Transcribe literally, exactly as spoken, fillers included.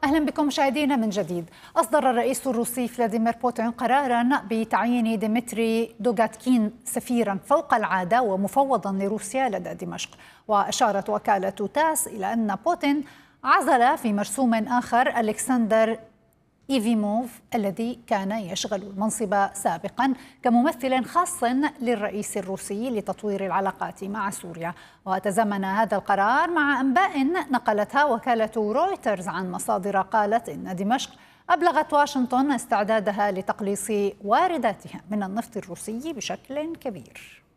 أهلا بكم مشاهدينا من جديد. أصدر الرئيس الروسي فلاديمير بوتين قرارا بتعيين ديمتري دوغاتكين سفيرا فوق العادة ومفوضا لروسيا لدى دمشق. وأشارت وكالة تاس إلى أن بوتين عزل في مرسوم آخر ألكسندر إيفيموف الذي كان يشغل المنصب سابقا كممثل خاص للرئيس الروسي لتطوير العلاقات مع سوريا. وتزامن هذا القرار مع أنباء نقلتها وكالة رويترز عن مصادر قالت إن دمشق أبلغت واشنطن استعدادها لتقليص وارداتها من النفط الروسي بشكل كبير.